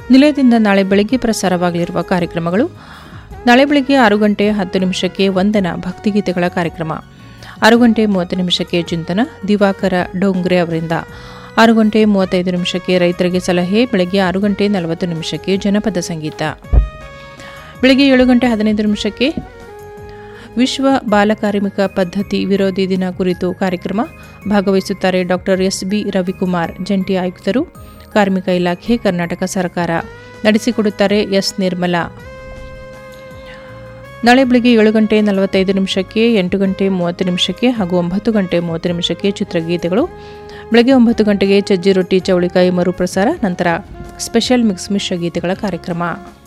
ನಿಲಯದಿಂದ ನಾಳೆ ಬೆಳಗ್ಗೆ ಪ್ರಸಾರವಾಗಲಿರುವ ಕಾರ್ಯಕ್ರಮಗಳು: ನಾಳೆ ಬೆಳಗ್ಗೆ 6 ಗಂಟೆ 10 ನಿಮಿಷಕ್ಕೆ ವಂದನಾ ಭಕ್ತಿಗೀತೆಗಳ ಕಾರ್ಯಕ್ರಮ, 6 ಗಂಟೆ 30 ನಿಮಿಷಕ್ಕೆ ಚಿಂತನ ದಿವಾಕರ ಡೋಂಗ್ರೆ ಅವರಿಂದ, 6 ಗಂಟೆ 35 ನಿಮಿಷಕ್ಕೆ ರೈತರಿಗೆ ಸಲಹೆ, ಬೆಳಗ್ಗೆ 6 ಗಂಟೆ 40 ನಿಮಿಷಕ್ಕೆ ಜನಪದ ಸಂಗೀತ, ಬೆಳಗ್ಗೆ 7 ಗಂಟೆ 15 ನಿಮಿಷಕ್ಕೆ ವಿಶ್ವ ಬಾಲಕಾರ್ಮಿಕ ಪದ್ಧತಿ ವಿರೋಧಿ ದಿನ ಕುರಿತು ಕಾರ್ಯಕ್ರಮ. ಭಾಗವಹಿಸುತ್ತಾರೆ ಡಾಕ್ಟರ್ ಎಸ್.ಬಿ. ರವಿಕುಮಾರ್, ಜಂಟಿ ಆಯುಕ್ತರು, ಕಾರ್ಮಿಕ ಇಲಾಖೆ, ಕರ್ನಾಟಕ ಸರ್ಕಾರ. ನಡೆಸಿಕೊಡುತ್ತಾರೆ ಎಸ್. ನಿರ್ಮಲಾ. ನಾಳೆ ಬೆಳಗ್ಗೆ 7 ಗಂಟೆ 45 ನಿಮಿಷಕ್ಕೆ, 8 ಗಂಟೆ 30 ನಿಮಿಷಕ್ಕೆ ಹಾಗೂ 9 ಗಂಟೆ 30 ನಿಮಿಷಕ್ಕೆ ಚಿತ್ರಗೀತೆಗಳು. ಬೆಳಗ್ಗೆ 9 ಗಂಟೆಗೆ ಚಜ್ಜಿ ರೊಟ್ಟಿ ಚೌಳಿಕಾಯಿ ಮರುಪ್ರಸಾರ, ನಂತರ ಸ್ಪೆಷಲ್ ಮಿಕ್ಸ್ ಮಿಶ್ರ ಗೀತೆಗಳ ಕಾರ್ಯಕ್ರಮ.